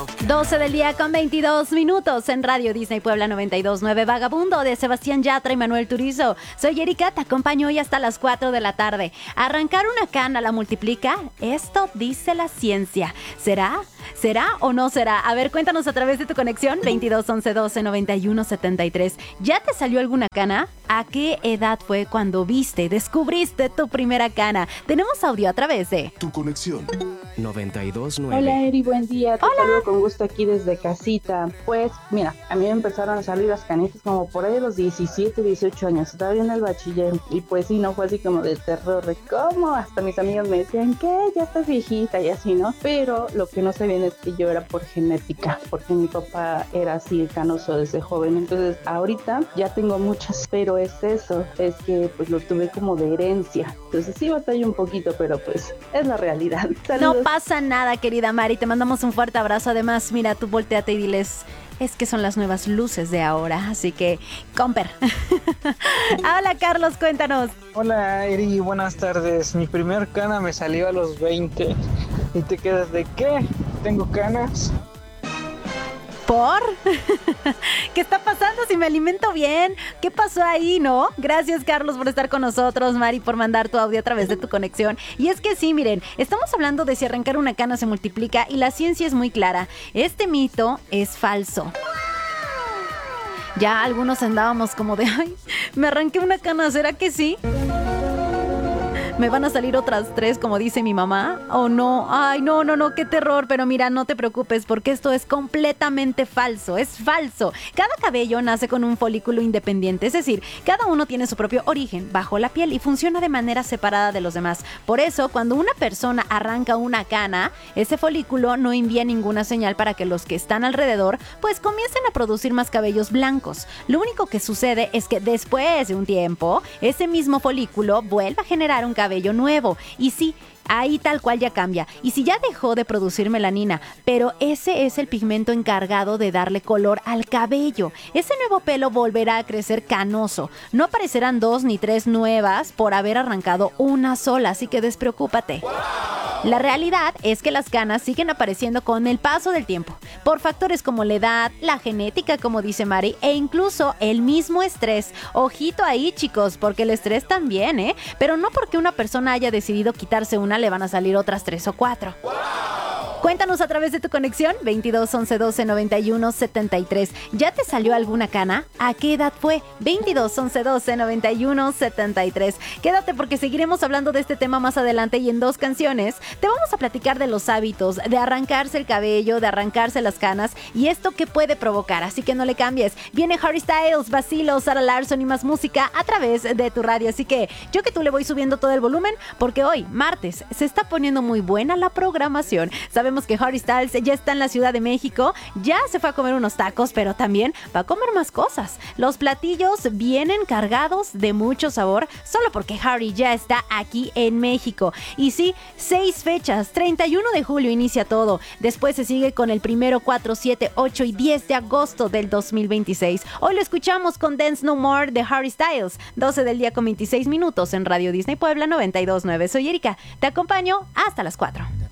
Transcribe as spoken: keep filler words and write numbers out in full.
doce del día con veintidós minutos en Radio Disney Puebla noventa y dos punto nueve. Vagabundo de Sebastián Yatra y Manuel Turizo. Soy Erika, te acompaño hoy hasta las cuatro de la tarde. ¿Arrancar una cana la multiplica? Esto dice la ciencia. ¿Será? ¿Será o no será? A ver, cuéntanos a través de tu conexión veintidós once doce noventa y uno setenta y tres. ¿Ya te salió alguna cana? ¿A qué edad fue cuando viste, descubriste tu primera cana? Tenemos audio a través de Tu conexión noventa y dos punto nueve. Hola Eri, buen día. Te Hola. saludo con gusto aquí desde casita. Pues mira, a mí me empezaron a salir las canitas como por ahí de los diecisiete, dieciocho años, todavía en el bachiller. Y pues sí, no fue así como de terror, de cómo. Hasta mis amigos me decían que ya estás viejita y así, ¿no? Pero lo que no sabían es que yo era por genética, porque mi papá era así canoso desde joven. Entonces ahorita ya tengo muchas, pero es eso, es que pues lo tuve como de herencia. Entonces sí batallo un poquito, pero pues es la realidad. Saludos. No pasa nada, querida Mari, te mandamos un fuerte abrazo. Además, mira, tú volteate y diles, es que son las nuevas luces de ahora, así que, comper. Hola, Carlos, cuéntanos. Hola Eri, buenas tardes. Mi primer cana me salió a los veinte. ¿Y te quedas de qué? ¿Tengo canas? ¿Por? ¿Qué está pasando si me alimento bien? ¿Qué pasó ahí, no? Gracias, Carlos, por estar con nosotros, Mari, por mandar tu audio a través de tu conexión. Y es que sí, miren, estamos hablando de si arrancar una cana se multiplica y la ciencia es muy clara. Este mito es falso. Ya algunos andábamos como de, ay, me arranqué una cana, ¿será que sí? ¿Me van a salir otras tres, como dice mi mamá? ¿O no? Ay, no, no, no, qué terror. Pero mira, no te preocupes porque esto es completamente falso. Es falso. Cada cabello nace con un folículo independiente. Es decir, cada uno tiene su propio origen bajo la piel y funciona de manera separada de los demás. Por eso, cuando una persona arranca una cana, ese folículo no envía ninguna señal para que los que están alrededor pues comiencen a producir más cabellos blancos. Lo único que sucede es que después de un tiempo, ese mismo folículo vuelve a generar un cabello nuevo. Y sí, ahí tal cual ya cambia. Y si ya dejó de producir melanina, pero ese es el pigmento encargado de darle color al cabello. Ese nuevo pelo volverá a crecer canoso. No aparecerán dos ni tres nuevas por haber arrancado una sola, así que despreocúpate. La realidad es que las canas siguen apareciendo con el paso del tiempo, por factores como la edad, la genética, como dice Mari, e incluso el mismo estrés. Ojito ahí, chicos, porque el estrés también, ¿eh? Pero no porque una persona haya decidido quitarse una, le van a salir otras tres o cuatro. Cuéntanos a través de tu conexión veintidós once doce noventa y uno setenta y tres. ¿Ya te salió alguna cana? ¿A qué edad fue? veintidós once doce noventa y uno setenta y tres. Quédate porque seguiremos hablando de este tema más adelante y en dos canciones te vamos a platicar de los hábitos, de arrancarse el cabello, de arrancarse las canas y esto que puede provocar, así que no le cambies. Viene Harry Styles, Basilo, Sarah Larson y más música a través de tu radio, así que yo que tú le voy subiendo todo el volumen porque hoy, martes, se está poniendo muy buena la programación. Sabemos que Harry Styles ya está en la Ciudad de México, ya se fue a comer unos tacos, pero también va a comer más cosas. Los platillos vienen cargados de mucho sabor, solo porque Harry ya está aquí en México. Y sí, seis fechas, treinta y uno de julio inicia todo, después se sigue con el primero, cuatro, siete, ocho y diez de agosto del dos mil veintiséis. Hoy lo escuchamos con Dance No More de Harry Styles, doce del día con veintiséis minutos en Radio Disney Puebla noventa y dos punto nueve. Soy Erika, te acompaño hasta las cuatro.